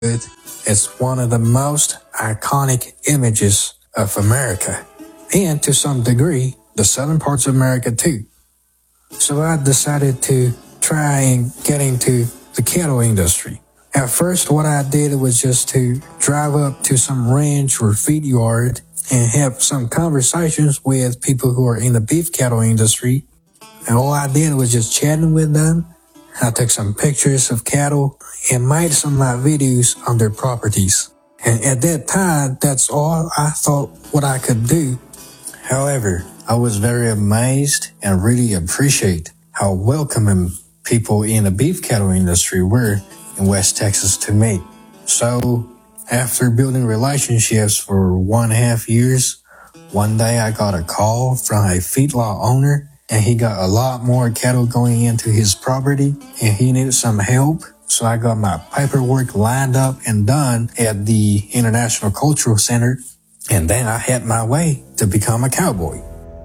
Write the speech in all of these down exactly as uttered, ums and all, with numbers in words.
is one of the most iconic images of America, and to some degree, the southern parts of America too. So I decided to try and get into the cattle industry. At first, what I did was just to drive up to some ranch or feed yard and have some conversations with people who are in the beef cattle industry. And all I did was just chatting with them. I took some pictures of cattle and made some of my videos on their properties. And at that time, that's all I thought what I could do. However, I was very amazed and really appreciate how welcoming people in the beef cattle industry were in West Texas to me. So after building relationships for one and a half years, one day I got a call from a feedlot owner, and he got a lot more cattle going into his property and he needed some help. So I got my paperwork lined up and done at the International Cultural Center, and then I had my way to become a cowboy.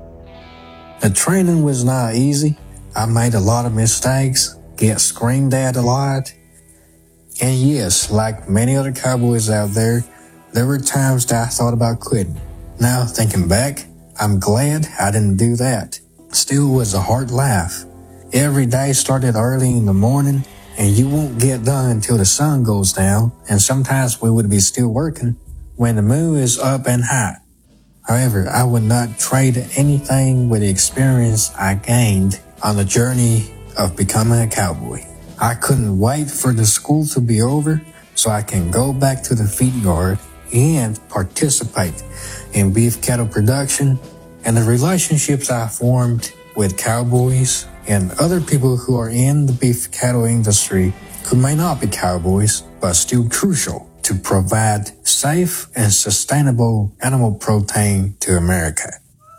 The training was not easy. I made a lot of mistakes, get screamed at a lot. And yes, like many other cowboys out there, there were times that I thought about quitting. Now, thinking back, I'm glad I didn't do that. Still was a hard life. Every day started early in the morning, and you won't get done until the sun goes down, and sometimes we would be still working when the moon is up and high. However, I would not trade anything with the experience I gained on the journey of becoming a cowboy. I couldn't wait for the school to be over so I can go back to the feed yard and participate in beef cattle production, and the relationships I formed with cowboys and other people who are in the beef cattle industry who may not be cowboys but still crucial to provide safe and sustainable animal protein to America.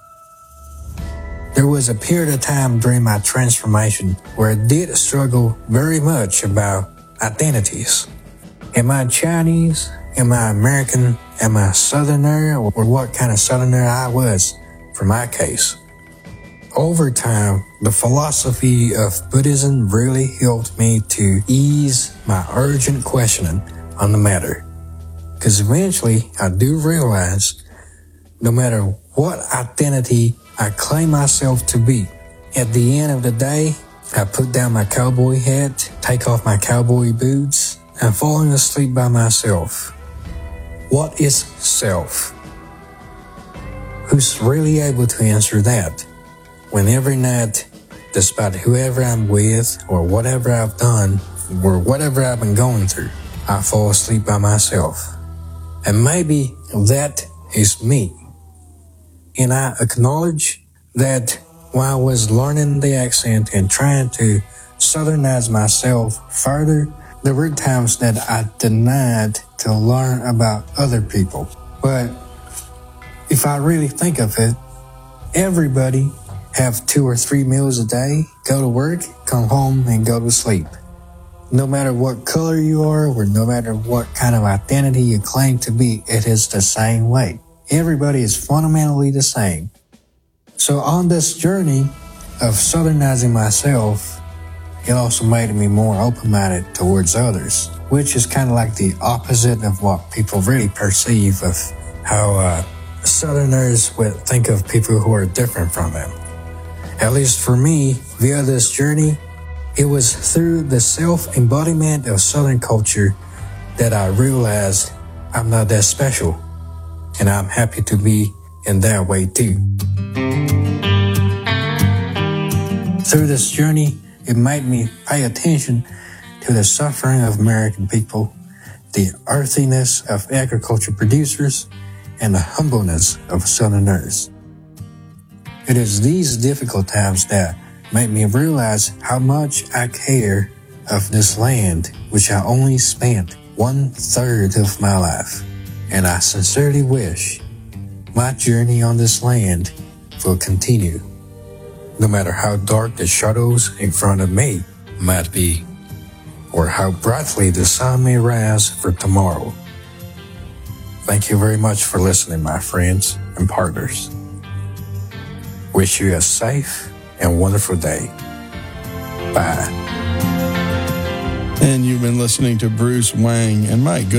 There was a period of time during my transformation where I did struggle very much about identities. Am I Chinese? Am I American? Am I Southerner? Or what kind of Southerner I was for my case. Over time, the philosophy of Buddhism really helped me to ease my urgent questioning on the matter. Because eventually, I do realize no matter what identity I claim myself to be, at the end of the day, I put down my cowboy hat, take off my cowboy boots, and falling asleep by myself. What is self? Who's really able to answer that? When every night, despite whoever I'm with or whatever I've done or whatever I've been going through, I fall asleep by myself. And maybe that is me. And I acknowledge that while I was learning the accent and trying to southernize myself further, there were times that I denied to learn about other people. But if I really think of it, everybody have two or three meals a day, go to work, come home, and go to sleep. No matter what color you are, or no matter what kind of identity you claim to be, it is the same way. Everybody is fundamentally the same. So on this journey of southernizing myself, it also made me more open-minded towards others, which is kind of like the opposite of what people really perceive of how uh, Southerners would think of people who are different from them. At least for me, via this journey, it was through the self-embodiment of Southern culture that I realized I'm not that special, and I'm happy to be in that way too. Through this journey, it made me pay attention to the suffering of American people, the earthiness of agriculture producers, and the humbleness of Southerners. It is these difficult times that make me realize how much I care of this land, which I only spent one third of my life. And I sincerely wish my journey on this land will continue, no matter how dark the shadows in front of me might be, or how brightly the sun may rise for tomorrow. Thank you very much for listening, my friends and partners. Wish you a safe and wonderful day. Bye. And you've been listening to Bruce Wang, and my goodness.